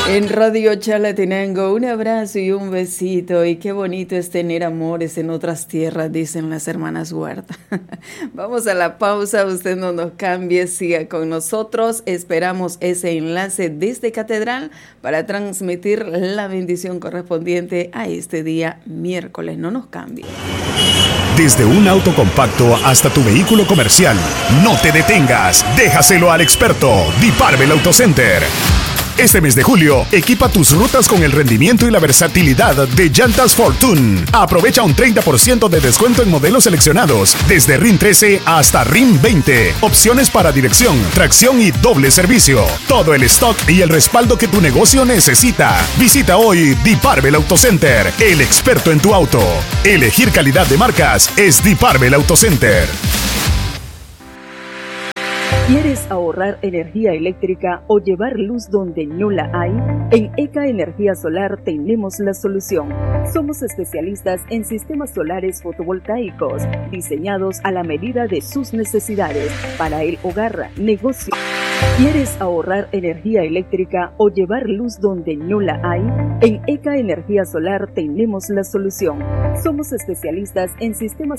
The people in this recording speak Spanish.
En Radio Chalatenango, un abrazo y un besito. Y qué bonito es tener amores en otras tierras, dicen las hermanas Huerta. Vamos a la pausa, usted no nos cambie, siga con nosotros. Esperamos ese enlace desde Catedral para transmitir la bendición correspondiente a este día miércoles. No nos cambie. Desde un auto compacto hasta tu vehículo comercial, no te detengas, déjaselo al experto, Diparvel Auto Center. Este mes de julio, equipa tus rutas con el rendimiento y la versatilidad de Llantas Fortune. Aprovecha un 30% de descuento en modelos seleccionados, desde RIN 13 hasta RIN 20. Opciones para dirección, tracción y doble servicio. Todo el stock y el respaldo que tu negocio necesita. Visita hoy Diparvel Auto Center, el experto en tu auto. Elegir calidad de marcas es Diparvel Auto Center. ¿Quieres ahorrar energía eléctrica o llevar luz donde no la hay? En ECA Energía Solar tenemos la solución. Somos especialistas en sistemas solares fotovoltaicos, diseñados a la medida de sus necesidades para el hogar, negocio. ¿Quieres ahorrar energía eléctrica o llevar luz donde no la hay? En ECA Energía Solar tenemos la solución. Somos especialistas en sistemas